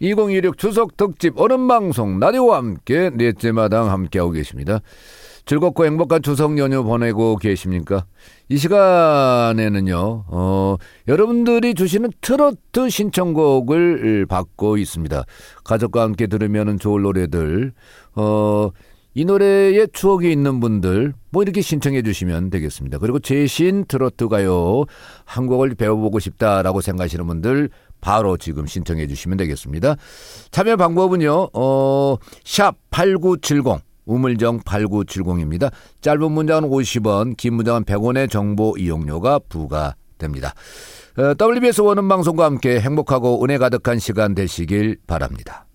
2016 추석 특집 어른방송 라디오와 함께 넷째 마당 함께하고 계십니다. 즐겁고 행복한 추석 연휴 보내고 계십니까? 이 시간에는요, 여러분들이 주시는 트로트 신청곡을 받고 있습니다. 가족과 함께 들으면 좋을 노래들, 이 노래에 추억이 있는 분들 이렇게 신청해 주시면 되겠습니다. 그리고 최신 트로트 가요 한 곡을 배워보고 싶다라고 생각하시는 분들 바로 지금 신청해 주시면 되겠습니다. 참여 방법은요, 샵 8970 우물정 8970입니다. 짧은 문장은 50원, 긴 문장은 100원의 정보 이용료가 부과됩니다. WBS 원음방송과 함께 행복하고 은혜 가득한 시간 되시길 바랍니다.